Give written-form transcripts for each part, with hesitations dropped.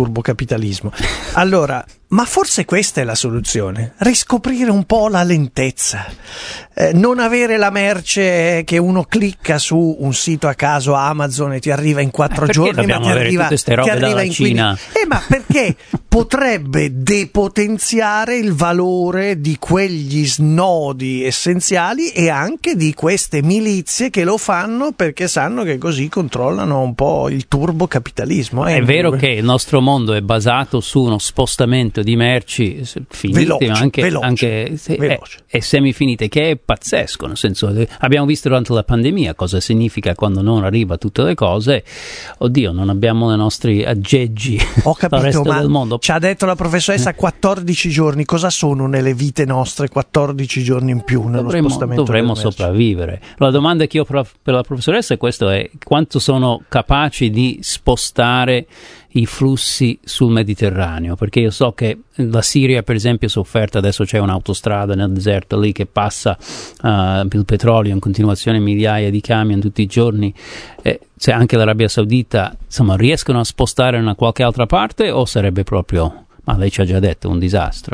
turbocapitalismo. Allora, ma forse questa è la soluzione, riscoprire un po' la lentezza, non avere la merce che uno clicca su un sito a caso Amazon e ti arriva in 4 giorni, ma ti arriva in Cina? Ma perché potrebbe depotenziare il valore di quegli snodi essenziali e anche di queste milizie che lo fanno perché sanno che così controllano un po' il turbocapitalismo. È vero che il nostro mondo è basato su uno spostamento di merci finite, ma anche semifinite, che è pazzesco, nel senso, abbiamo visto durante la pandemia cosa significa quando non arriva tutte le cose. Oddio, non abbiamo i nostri aggeggi. Ho capito, dal resto ma del mondo. ci ha detto la professoressa 14 giorni, cosa sono nelle vite nostre 14 giorni in più nello spostamento? Dovremmo sopravvivere. La domanda che io per la professoressa è questa: è quanto sono capaci di spostare i flussi sul Mediterraneo, perché io so che la Siria per esempio è sofferta, adesso c'è un'autostrada nel deserto lì che passa il petrolio in continuazione, migliaia di camion tutti i giorni, se anche l'Arabia Saudita, insomma, riescono a spostare in una qualche altra parte, o sarebbe proprio, ma lei ci ha già detto, un disastro?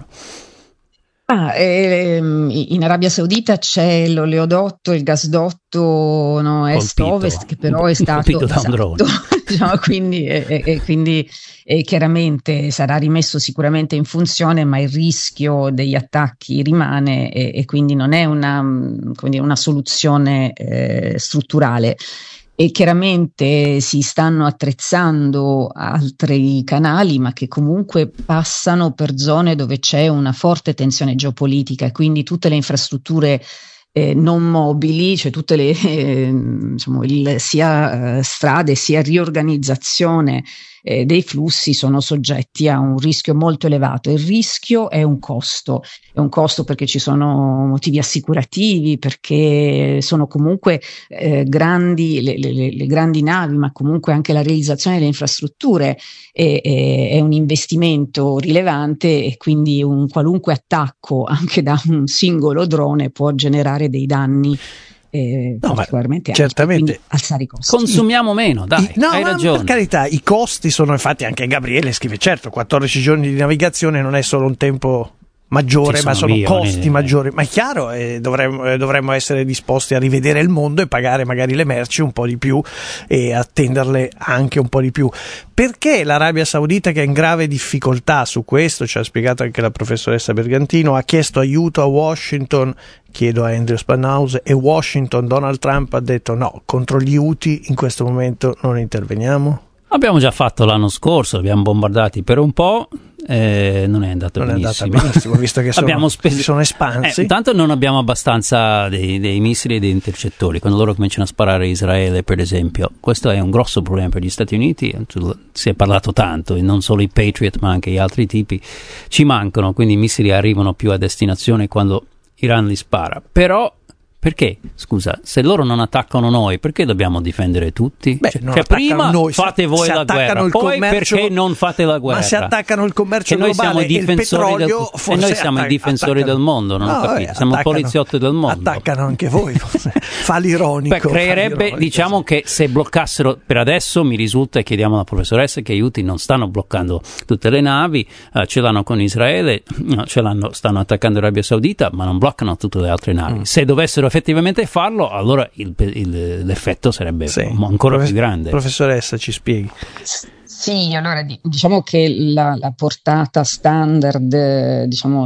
In Arabia Saudita c'è l'oleodotto, il gasdotto, no, est-ovest, che però è stato da un drone. Diciamo, quindi chiaramente sarà rimesso sicuramente in funzione, ma il rischio degli attacchi rimane e quindi non è una soluzione strutturale. E chiaramente si stanno attrezzando altri canali, ma che comunque passano per zone dove c'è una forte tensione geopolitica, e quindi tutte le infrastrutture non mobili, cioè tutte le sia strade sia riorganizzazione dei flussi sono soggetti a un rischio molto elevato. Il rischio è un costo perché ci sono motivi assicurativi, perché sono comunque grandi le grandi navi, ma comunque anche la realizzazione delle infrastrutture è un investimento rilevante, e quindi un qualunque attacco anche da un singolo drone può generare dei danni particolarmente certamente alzare i costi. Consumiamo meno, dai, hai ragione. Per carità, i costi sono, infatti anche Gabriele scrive, certo, 14 giorni di navigazione non è solo un tempo maggiore, ma sono costi maggiori, ma è chiaro, dovremmo essere disposti a rivedere il mondo e pagare magari le merci un po' di più e attenderle anche un po' di più. Perché l'Arabia Saudita, che è in grave difficoltà su questo, ci ha spiegato anche la professoressa Bergantino, ha chiesto aiuto a Washington, chiedo a Andrew Spanhouse, e Washington, Donald Trump ha detto no, contro gli Houthi in questo momento non interveniamo? Abbiamo già fatto l'anno scorso, abbiamo bombardati per un po', non è andato benissimo, visto che sono espansi. Intanto non abbiamo abbastanza dei missili e dei intercettori. Quando loro cominciano a sparare a Israele, per esempio, questo è un grosso problema per gli Stati Uniti. Si è parlato tanto, e non solo i Patriot ma anche gli altri tipi ci mancano, quindi i missili arrivano più a destinazione quando Iran li spara. Però perché, scusa, se loro non attaccano noi, perché dobbiamo difendere tutti? Cioè prima noi, fate voi la guerra, poi perché non fate la guerra? Ma se attaccano il commercio che noi globale, siamo i difensori e noi siamo i difensori del mondo, non ho capito, siamo poliziotti del mondo. Attaccano anche voi, fa l'ironico. Creerebbe, diciamo, che se bloccassero, per adesso mi risulta, e chiediamo alla professoressa, che gli Houthi non stanno bloccando tutte le navi, ce l'hanno con Israele, stanno attaccando l'Arabia Saudita, ma non bloccano tutte le altre navi. Se dovessero effettivamente farlo, allora l'effetto sarebbe ancora più grande. Professoressa, ci spieghi? Sì, allora diciamo che la portata standard,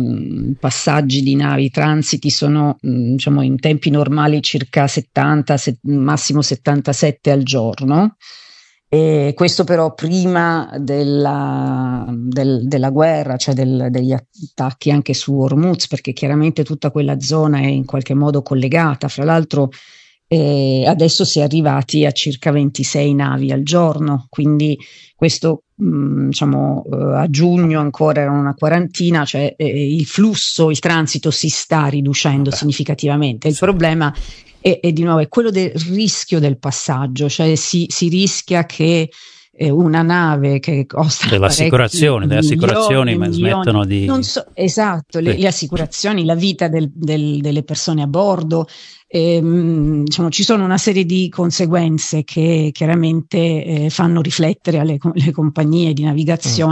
passaggi di navi, transiti sono in tempi normali circa 70, massimo 77 al giorno. E questo però prima della guerra, cioè degli attacchi anche su Hormuz, perché chiaramente tutta quella zona è in qualche modo collegata. Fra l'altro adesso si è arrivati a circa 26 navi al giorno, quindi questo a giugno ancora erano una quarantina, cioè il flusso, il transito si sta riducendo significativamente. Il problema e di nuovo è quello del rischio del passaggio, cioè si rischia che una nave che costa delle assicurazioni ma smettono di le assicurazioni, la vita delle persone a bordo, ci sono una serie di conseguenze che chiaramente fanno riflettere le compagnie di navigazione